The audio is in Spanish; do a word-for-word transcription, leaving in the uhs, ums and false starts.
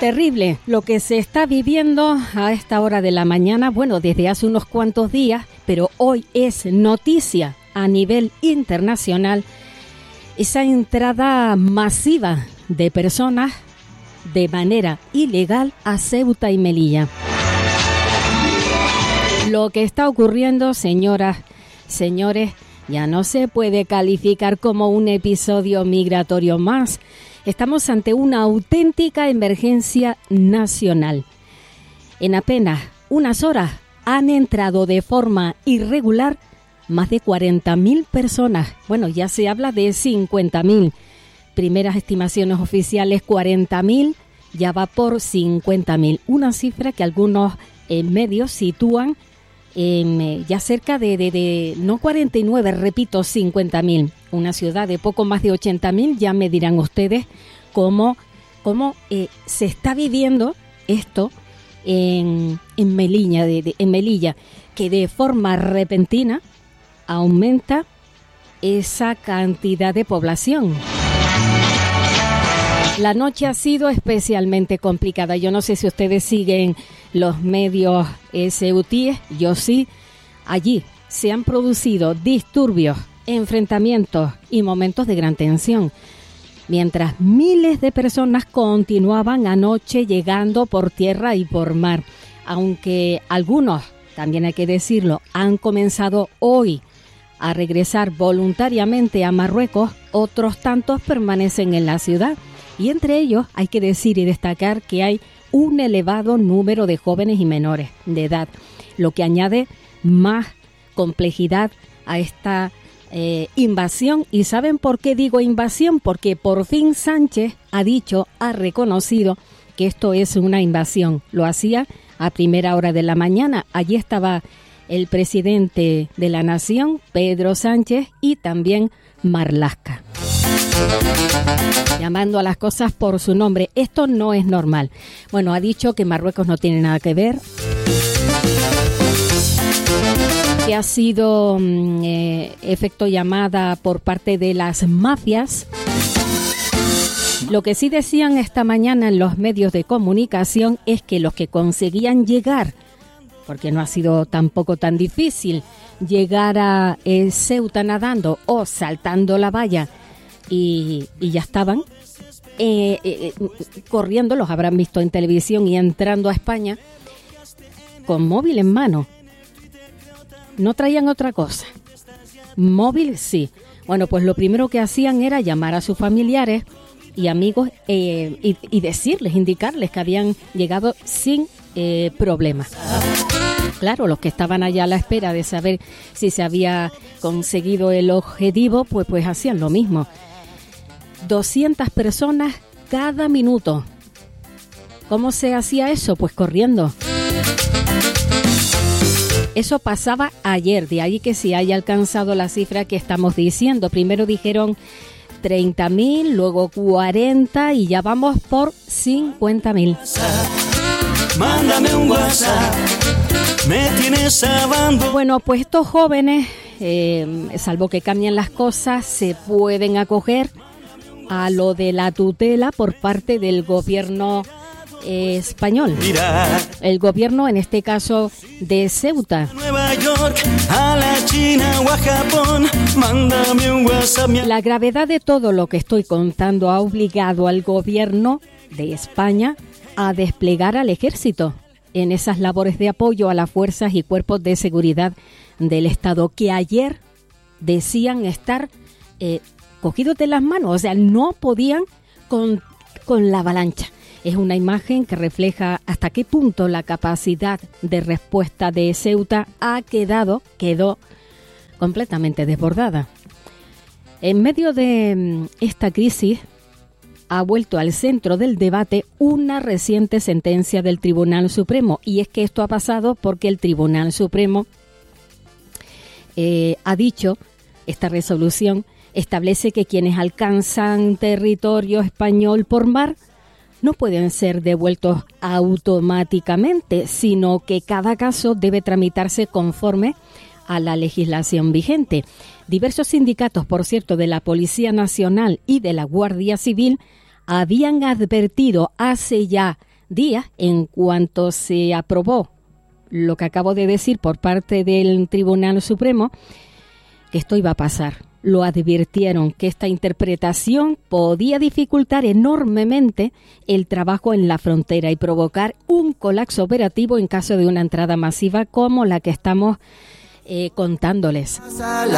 Terrible lo que se está viviendo a esta hora de la mañana, bueno, desde hace unos cuantos días, pero hoy es noticia a nivel internacional esa entrada masiva de personas de manera ilegal a Ceuta y Melilla. Lo que está ocurriendo, señoras, señores, ya no se puede calificar como un episodio migratorio más. Estamos ante una auténtica emergencia nacional. En apenas unas horas han entrado de forma irregular más de cuarenta mil personas. Bueno, ya se habla de cincuenta mil. Primeras estimaciones oficiales cuarenta mil, ya va por cincuenta mil. Una cifra que algunos eh, medios sitúan en, eh, ya cerca de, de, de, no cuarenta y nueve, repito, cincuenta mil. Una ciudad de poco más de ochenta mil, ya me dirán ustedes cómo, cómo eh, se está viviendo esto en, en, Melilla, de, de, en Melilla, que de forma repentina aumenta esa cantidad de población. La noche ha sido especialmente complicada. Yo no sé si ustedes siguen los medios eh, ceutíes, yo sí. Allí se han producido disturbios, enfrentamientos y momentos de gran tensión, mientras miles de personas continuaban anoche llegando por tierra y por mar. Aunque algunos, también hay que decirlo, han comenzado hoy a regresar voluntariamente a Marruecos, otros tantos permanecen en la ciudad. Y entre ellos hay que decir y destacar que hay un elevado número de jóvenes y menores de edad, lo que añade más complejidad a esta eh, invasión. ¿Y saben por qué digo invasión? Porque por fin Sánchez ha dicho, ha reconocido que esto es una invasión. Lo hacía a primera hora de la mañana. Allí estaba el presidente de la Nación, Pedro Sánchez, y también Marlaska, llamando a las cosas por su nombre. Esto no es normal. Bueno, ha dicho que Marruecos no tiene nada que ver, que ha sido eh, efecto llamada por parte de las mafias. Lo que sí decían esta mañana en los medios de comunicación es que los que conseguían llegar, porque no ha sido tampoco tan difícil llegar a eh, Ceuta nadando o saltando la valla, y, y ya estaban eh, eh, corriendo, los habrán visto en televisión, y entrando a España con móvil en mano. No traían otra cosa. Móvil sí. Bueno, pues lo primero que hacían era llamar a sus familiares y amigos eh, y, y decirles, indicarles que habían llegado sin eh, problemas. Claro, los que estaban allá a la espera de saber si se había conseguido el objetivo, pues, pues hacían lo mismo. doscientas personas cada minuto. ¿Cómo se hacía eso? Pues corriendo. Eso pasaba ayer, de ahí que se haya alcanzado la cifra que estamos diciendo. Primero dijeron treinta mil, luego cuarenta y ya vamos por cincuenta mil. Mándame un WhatsApp, me tienes abandonado. Bueno, pues estos jóvenes, eh, salvo que cambien las cosas, se pueden acoger a lo de la tutela por parte del gobierno eh, español. El gobierno, en este caso, de Ceuta. Nueva York, a la China o a Japón, mándame un WhatsApp. La gravedad de todo lo que estoy contando ha obligado al gobierno de España a desplegar al ejército en esas labores de apoyo a las fuerzas y cuerpos de seguridad del Estado, que ayer decían estar eh, cogidos de las manos, o sea, no podían con, con la avalancha. Es una imagen que refleja hasta qué punto la capacidad de respuesta de Ceuta ha quedado, quedó completamente desbordada. En medio de esta crisis, ha vuelto al centro del debate una reciente sentencia del Tribunal Supremo. Y es que esto ha pasado porque el Tribunal Supremo eh, ha dicho, esta resolución establece que quienes alcanzan territorio español por mar no pueden ser devueltos automáticamente, sino que cada caso debe tramitarse conforme a la legislación vigente. Diversos sindicatos, por cierto, de la Policía Nacional y de la Guardia Civil habían advertido hace ya días, en cuanto se aprobó lo que acabo de decir por parte del Tribunal Supremo, que esto iba a pasar. Lo advirtieron, que esta interpretación podía dificultar enormemente el trabajo en la frontera y provocar un colapso operativo en caso de una entrada masiva como la que estamos eh, contándoles.